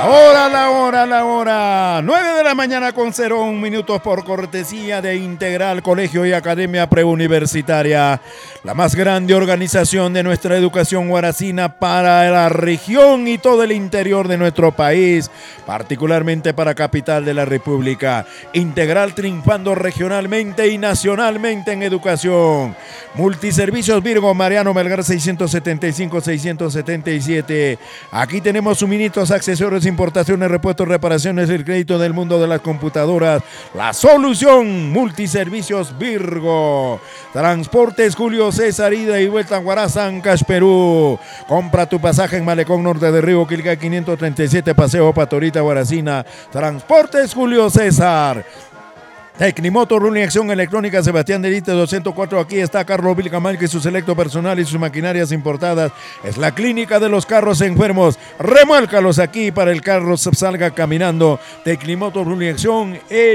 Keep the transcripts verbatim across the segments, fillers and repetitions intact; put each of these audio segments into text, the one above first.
Ahora la hora, la hora, nueve de la mañana con cero un minutos por cortesía de Integral Colegio y Academia Preuniversitaria, la más grande organización de nuestra educación guaracina para la región y todo el interior de nuestro país, particularmente para capital de la República. Integral triunfando regionalmente y nacionalmente en educación. Multiservicios Virgo Mariano Melgar seiscientos setenta y cinco seiscientos setenta y siete. Aquí tenemos suministros, accesorios, importaciones, repuestos, reparaciones, el crédito del mundo de las computadoras. La solución, Multiservicios Virgo. Transportes Julio César, ida y vuelta a Huaraz, Ancash, Perú. Compra tu pasaje en Malecón Norte de Río Quilca quinientos treinta y siete, Paseo Patorita, Huaracina. Transportes Julio César. Tecnimoto, Ruling Acción Electrónica, Sebastián Delite doscientos cuatro. Aquí está Carlos Vilcamal, que su selecto personal y sus maquinarias importadas. Es la clínica de los carros enfermos. Remálcalos aquí para el carro salga caminando. Tecnimoto, Ruling Acción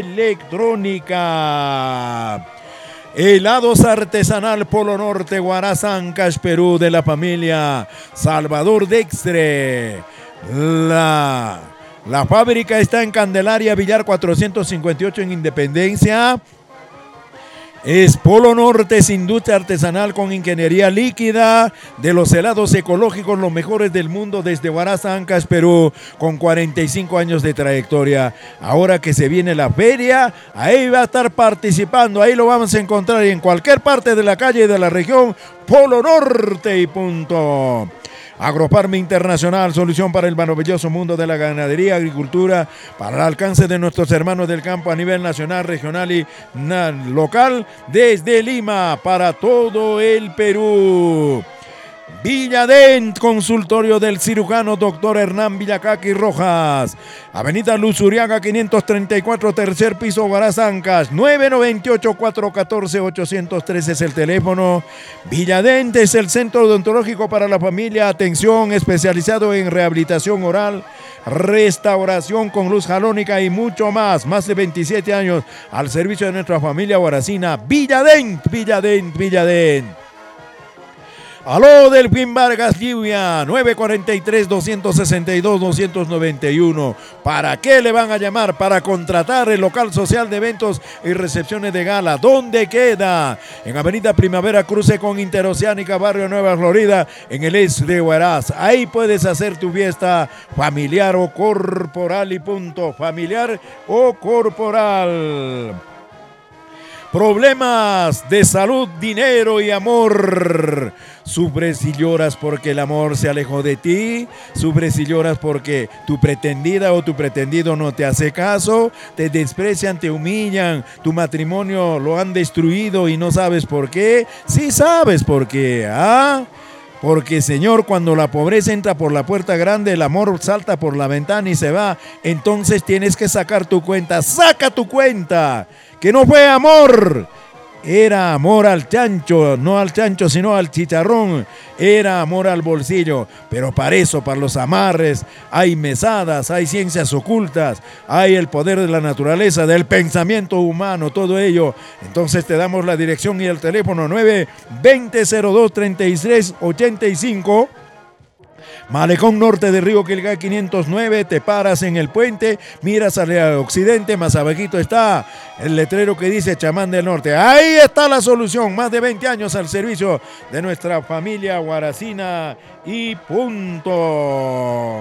Electrónica. Helados Artesanal Polo Norte, Huaraz, Ancash, Perú, de la familia Salvador Dextre. La... La fábrica está en Candelaria, Villar cuatrocientos cincuenta y ocho en Independencia. Es Polo Norte, es industria artesanal con ingeniería líquida de los helados ecológicos, los mejores del mundo, desde Huaraz, Ancash, Perú, con cuarenta y cinco años de trayectoria. Ahora que se viene la feria, ahí va a estar participando, ahí lo vamos a encontrar en cualquier parte de la calle de la región, Polo Norte y punto. Agrofarma Internacional, solución para el maravilloso mundo de la ganadería, agricultura, para el alcance de nuestros hermanos del campo a nivel nacional, regional y local, desde Lima para todo el Perú. Villadent, consultorio del cirujano doctor Hernán Villacaqui Rojas, Avenida Luz Uriaga quinientos treinta y cuatro, tercer piso, Huaraz, Ancash. Nueve nueve ocho, cuatro uno cuatro, ocho cero tres es el teléfono. Villadent es el centro odontológico para la familia, atención especializado en rehabilitación oral, restauración con luz halónica y mucho más. Más de veintisiete años al servicio de nuestra familia huaracina. Villadent, Villadent, Villadent. Aló, Delfín Vargas Lluvia, nueve cuatro tres, dos seis dos, dos nueve uno. ¿Para qué le van a llamar? Para contratar el local social de eventos y recepciones de gala. ¿Dónde queda? En Avenida Primavera, cruce con Interoceánica, Barrio Nueva Florida, en el este de Huaraz. Ahí puedes hacer tu fiesta familiar o corporal y punto. Familiar o corporal. Problemas de salud, dinero y amor. Sufres y lloras porque el amor se alejó de ti. Sufres y lloras porque tu pretendida o tu pretendido no te hace caso. Te desprecian, te humillan. Tu matrimonio lo han destruido y no sabes por qué. Sí sabes por qué, ¿ah? Porque, Señor, cuando la pobreza entra por la puerta grande, el amor salta por la ventana y se va. Entonces tienes que sacar tu cuenta. ¡Saca tu cuenta! Que no fue amor. Era amor al chancho, no al chancho, sino al chicharrón. Era amor al bolsillo. Pero para eso, para los amarres, hay mesadas, hay ciencias ocultas, hay el poder de la naturaleza, del pensamiento humano, todo ello. Entonces te damos la dirección y el teléfono nueve veinte, cero dos, treinta y tres, ochenta y cinco. Malecón Norte de Río Quilca quinientos nueve, te paras en el puente, miras al occidente, más abajito está el letrero que dice Chamán del Norte. Ahí está la solución, más de veinte años al servicio de nuestra familia huaracina y punto.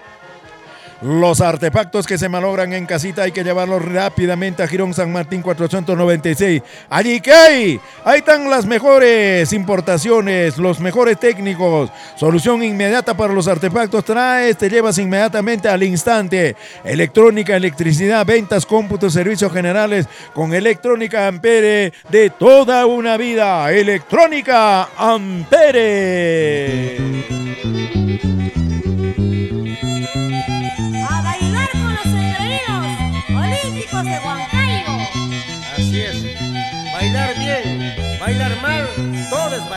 Los artefactos que se malogran en casita hay que llevarlos rápidamente a Girón San Martín cuatrocientos noventa y seis. Allí que hay, ahí están las mejores importaciones, los mejores técnicos. Solución inmediata para los artefactos. Traes, te llevas inmediatamente al instante. Electrónica, electricidad, ventas, cómputos, servicios generales con Electrónica Ampere de toda una vida. Electrónica Ampere. De Huancayo. Así es, bailar bien, bailar mal, todo es bailar.